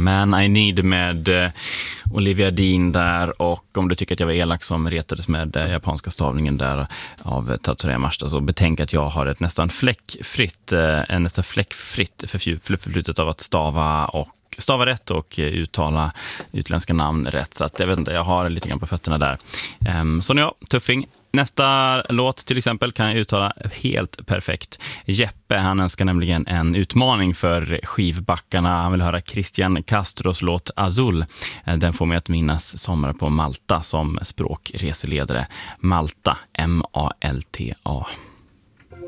Man I Need med Olivia Dean där, och om du tycker att jag var elak som retades med japanska stavningen där av Tatsuya Yamashita, så betänk att jag har ett nästan fläckfritt förflutet av att stava rätt och uttala utländska namn rätt, så att jag vet inte, jag har lite grann på fötterna där. Så nu tuffing. Nästa låt till exempel kan jag uttala helt perfekt. Jeppe, han önskar nämligen en utmaning för skivbackarna. Han vill höra Christian Castros låt Azul. Den får mig att minnas sommar på Malta som språkreseledare. Malta, M-A-L-T-A.